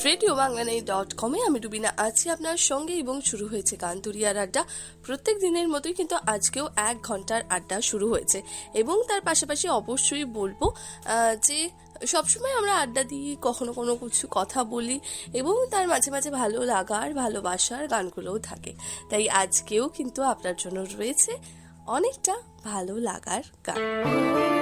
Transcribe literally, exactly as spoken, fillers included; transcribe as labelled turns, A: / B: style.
A: Radio Bangla নেই dot কমে আমি রুবিনা আছি আপনার সঙ্গে এবং শুরু হয়েছে কান্তুরিয়ার আড্ডা। প্রত্যেক দিনের মতোই কিন্তু আজকেও এক ঘন্টার আড্ডা শুরু হয়েছে এবং তার পাশাপাশি অবশ্যই বলবো যে সবসময় আমরা আড্ডা দিই, কখনো কোনো কিছু কথা বলি এবং তার মাঝে মাঝে ভালো লাগার ভালোবাসার গানগুলোও থাকে। তাই আজকেও কিন্তু আপনার জন্য রয়েছে অনেকটা ভালো লাগার গান।